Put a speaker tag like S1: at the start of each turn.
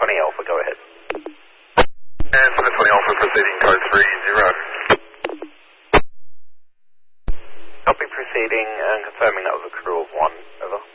S1: Alpha, go ahead.
S2: And 720 Alpha proceeding code 30.
S1: Copy proceeding and confirming that was a crew of 1, over.